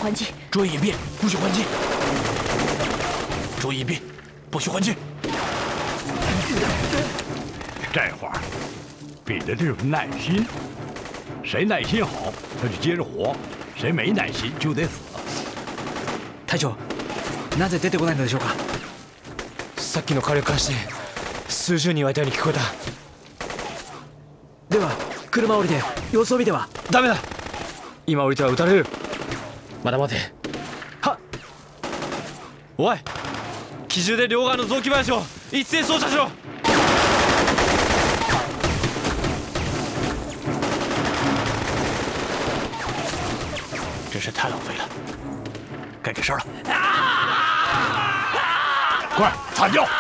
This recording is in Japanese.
还击。 注意隐蔽，不许还击。注意隐蔽，不许还击。 这会儿比的就是耐心，谁耐心好，他就接着活；谁没耐心就得死。 隊長、なぜ出てこないのでしょうか。 さっきの火力監視で数十人はいたように聞こえた。 では車を降りて様子を見ては。 ダメだ、今降りては撃たれる。まだ待て。 はっ。 おい、機銃で両側の雑木林を一斉掃射しろ。 真是太浪费了，该给事儿了。 快擦掉！